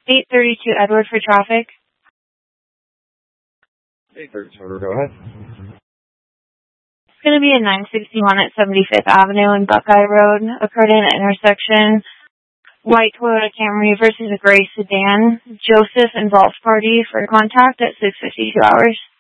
832 Edward for traffic. 832 Edward, go ahead. It's going to be a 961 at 75th Avenue and Buckeye Road. Occurred in an intersection. White Toyota Camry versus a gray sedan. Joseph involved party for contact at 6:52 hours.